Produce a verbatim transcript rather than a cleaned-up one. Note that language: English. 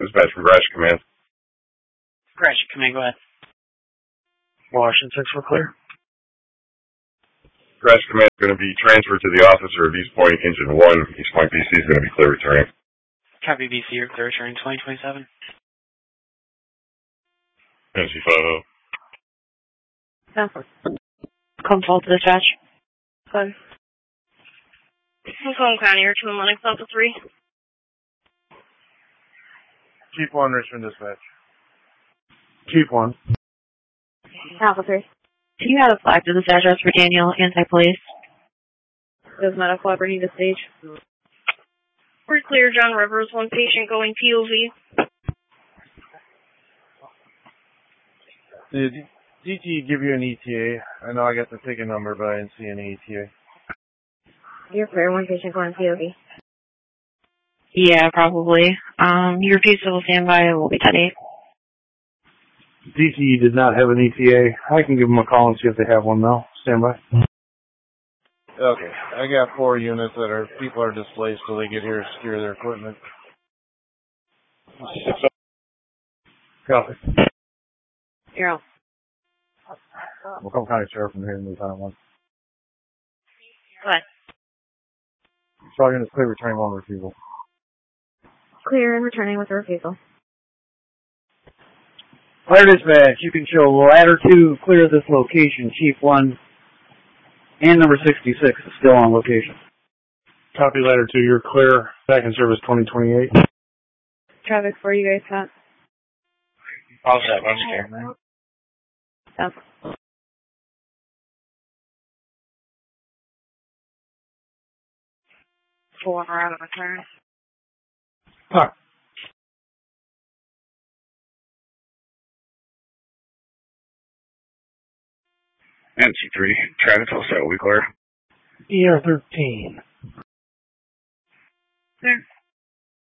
Dispatch from Gratiot Command. Gratiot Command, go ahead. Washington six, we're clear. Gratiot Command is going to be transferred to the officer of East Point Engine one. East Point B C is going to be clear returning. Copy B C, you're clear returning twenty twenty-seven. N C five oh. Come fault to dispatch. Good. Macomb County, you're two in Lennox, Alpha three. Chief one, Richmond dispatch. Chief one. Alpha three. Do you have a flag to this address for Daniel, anti-police? Does medical ever need a stage? We're clear, John Rivers, one patient going P O V. Did D T give you an E T A? I know I got the ticket number, but I didn't see any E T A. You're clear, one patient going P O V. Yeah, probably. Um, your pizza will stand by. It will be ten eight. D T did not have an E T A. I can give them a call and see if they have one now. Stand by. Okay. I got four units that are, people are displaced till they get here to secure their equipment. Copy. You're out. Macomb County Sheriff from here in Lieutenant one. Go ahead. So I'm going to clear returning one refusal. Clear and returning with a refusal. Fire dispatch, you can show ladder two clear this location. Chief one and number sixty-six is still on location. Copy ladder two, you're clear. Back in service twenty twenty-eight. Traffic for you guys, Pat. All set, I'm scared. That's four out of return. Huh. N C three, Travis, all set, we clear. E R thirteen. Clear.